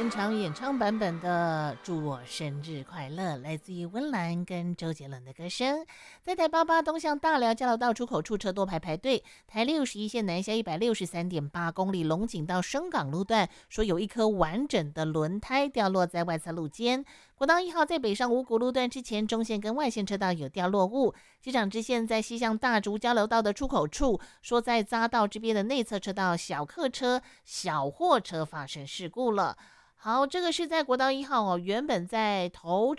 现场演唱版本的《祝我生日快乐》，来自于温岚跟周杰伦的歌声。在台88东向大寮交流道出口处车多排队，台61线南下163.8公里龙井到深港路段，说有一颗完整的轮胎掉落在外侧路肩。国道1号在北上五股路段之前，中线跟外线车道有掉落物。机场支线在西向大竹交流道的出口处，说在匝道这边的内侧车道，小客车、小货车发生事故了。好，这个是在国道1号哦，原本在头